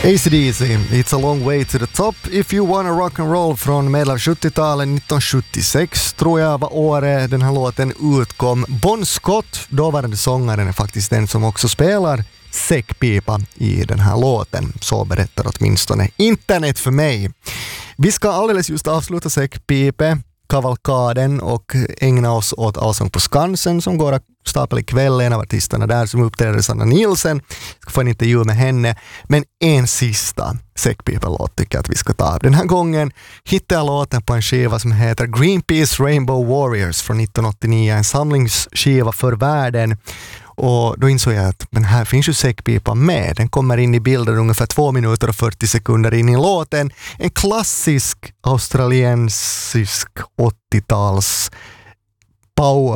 AC/DC, It's a long way to the top if you wanna rock and roll från medel 70-talet. 1976 tror jag var året den här låten utkom. Bon Scott, dåvarande sångaren, är faktiskt den som också spelar säckpipa i den här låten. Så berättar åtminstone internet för mig. Vi ska alldeles just avsluta säckpipe kavalkaden och ägna oss åt Allsång på Skansen som går att stapel ikväll. En av artisterna där som uppträder Sanna Nielsen. Ska få en intervju med henne. Men en sista säckpipelåt tycker jag att vi ska ta. Den här gången hittar jag låten på en skiva som heter Greenpeace Rainbow Warriors från 1989. En samlingsskiva för världen. Och då insåg jag att men här finns ju säckpipa med. Den kommer in i bilden ungefär 2 minuter och 40 sekunder in i låten. En klassisk australiensisk 80-tals power